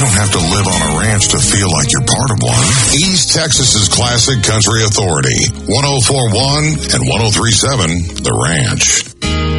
don't have to live on a ranch to feel like you're part of one. East Texas's Classic Country Authority, 104.1 and 103.7 The Ranch.